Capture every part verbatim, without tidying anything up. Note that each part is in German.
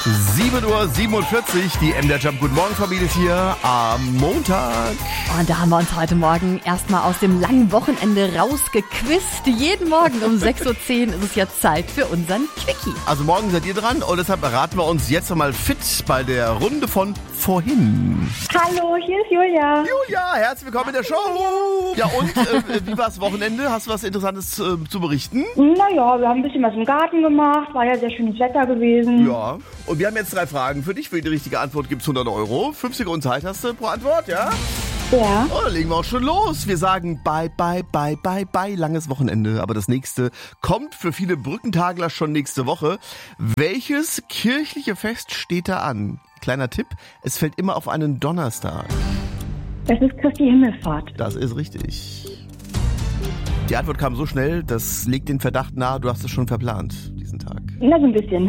sieben Uhr siebenundvierzig, die M D R Jump Guten Morgen Familie ist hier am Montag. Und da haben wir uns heute Morgen erstmal aus dem langen Wochenende rausgequizt. Jeden Morgen um sechs Uhr zehn ist es jetzt Zeit für unseren Quickie. Also morgen seid ihr dran und deshalb beraten wir uns jetzt nochmal fit bei der Runde von vorhin. Hallo, hier ist Julia. Julia, herzlich willkommen in der Show. Ja und, äh, wie war das Wochenende? Hast du was Interessantes äh, zu berichten? Naja, wir haben ein bisschen was im Garten gemacht, war ja sehr schönes Wetter gewesen. Ja, und wir haben jetzt drei Fragen für dich. Für die richtige Antwort gibt es hundert Euro. fünf Sekunden Zeit hast du pro Antwort, ja? Ja. Oh, dann legen wir auch schon los. Wir sagen bye, bye, bye, bye, bye, langes Wochenende. Aber das nächste kommt für viele Brückentagler schon nächste Woche. Welches kirchliche Fest steht da an? Kleiner Tipp, es fällt immer auf einen Donnerstag. Das ist Christi Himmelfahrt. Das ist richtig. Die Antwort kam so schnell, das legt den Verdacht nahe, du hast es schon verplant, diesen Tag. Na, so ein bisschen.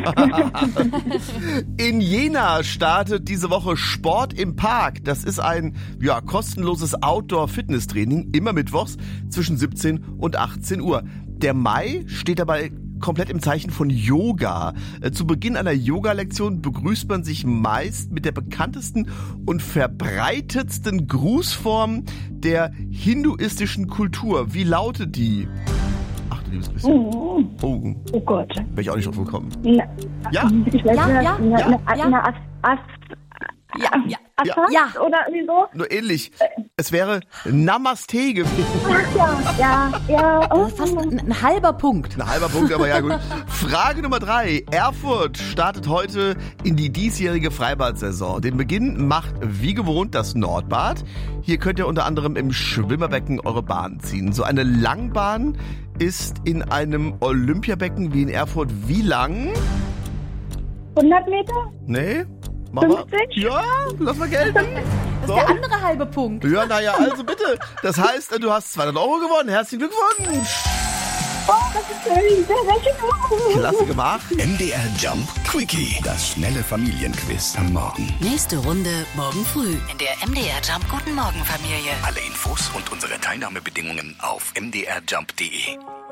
In Jena startet diese Woche Sport im Park. Das ist ein ja, kostenloses Outdoor-Fitness-Training, immer mittwochs zwischen siebzehn und achtzehn Uhr. Der Mai steht dabei komplett im Zeichen von Yoga. Zu Beginn einer Yoga-Lektion begrüßt man sich meist mit der bekanntesten und verbreitetsten Grußform der hinduistischen Kultur. Wie lautet die? Ach du liebes bisschen. Oh, Oh, oh Gott. wäre ich auch nicht drauf gekommen. Na, Ja? Ich weiß Ja, nicht, ja, na, ja, na, ja. na, Ast, Ast, Ja, ja. Asphalt Ja. oder irgendwie so? Nur ähnlich. Es wäre Namaste gewesen. Ach ja, ja, ja. Oh, Fast ein, ein halber Punkt. Ein halber Punkt, aber ja gut. Frage Nummer drei. Erfurt startet heute in die diesjährige Freibad-Saison. Den Beginn macht wie gewohnt das Nordbad. Hier könnt ihr unter anderem im Schwimmerbecken eure Bahn ziehen. So eine Langbahn ist in einem Olympiabecken wie in Erfurt wie lang? hundert Meter? Nee? Mach mal. fünfzig? Ja, lass mal gelten. Das ist der andere halbe Punkt. Ja, naja, also bitte. Das heißt, du hast zweihundert Euro gewonnen. Herzlichen Glückwunsch. Oh, das ist schön. Sehr, sehr schön. Klasse gemacht. M D R Jump Quickie, das schnelle Familienquiz am Morgen. Nächste Runde morgen früh in der M D R Jump Guten Morgen Familie. Alle Infos und unsere Teilnahmebedingungen auf m d r jump punkt d e.